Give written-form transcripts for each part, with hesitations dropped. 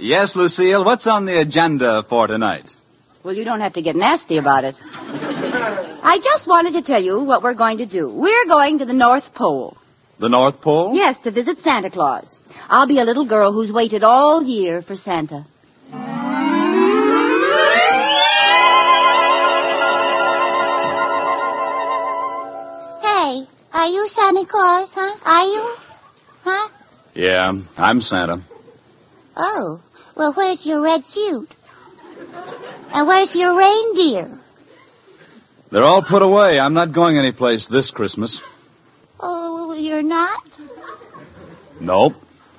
Yes, Lucille, what's on the agenda for tonight? Well, you don't have to get nasty about it. I just wanted to tell you what we're going to do. We're going to the North Pole. The North Pole? Yes, to visit Santa Claus. I'll be a little girl who's waited all year for Santa. Hey, are you Santa Claus, huh? Are you? Huh? Yeah, I'm Santa. Oh, well, where's your red suit? And where's your reindeer? They're all put away. I'm not going anyplace this Christmas. Oh, you're not? Nope.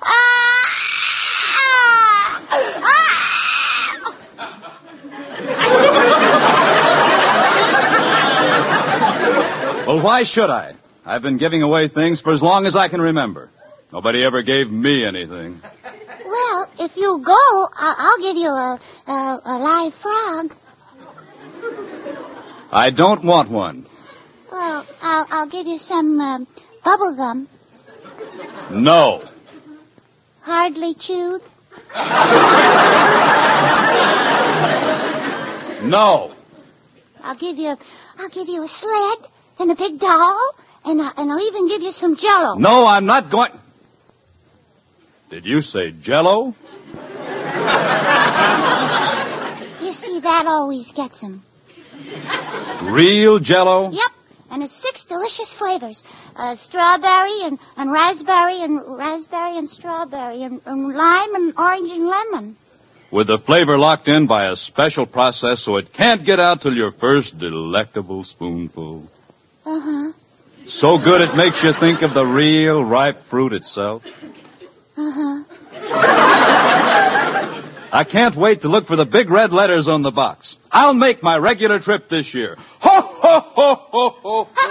Well, why should I? I've been giving away things for as long as I can remember. Nobody ever gave me anything. Well, if you go, I'll give you a live frog. I don't want one. Well, I'll give you some bubble gum. No. Hardly chewed. No. I'll give you a sled and a big doll, and I'll even give you some Jell-O. No, I'm not going... Did you say Jell-O? You see, that always gets him. Real Jell-O? Yep, and it's 6 delicious flavors. Strawberry and raspberry and strawberry and lime and orange and lemon. With the flavor locked in by a special process so it can't get out till your first delectable spoonful. Uh-huh. So good it makes you think of the real ripe fruit itself. Uh-huh. I can't wait to look for the big red letters on the box. I'll make my regular trip this year. Ho, ho, ho, ho, ho, ho.